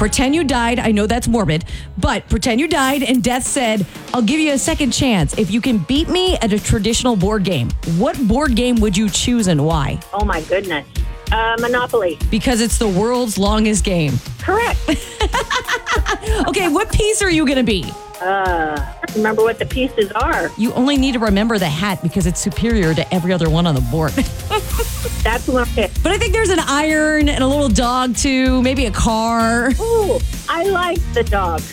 Pretend you died. I know that's morbid, but pretend you died and death said, I'll give you a second chance if you can beat me at a traditional board game. What board game would you choose and why? Oh, my goodness. Monopoly. Because it's the world's longest game. Correct. Okay, what piece are you going to be? Remember what the pieces are. You only need to remember the hat because it's superior to every other one on the board. That's what I'm But I think there's an iron and a little dog too, maybe a car. Ooh, I like the dog.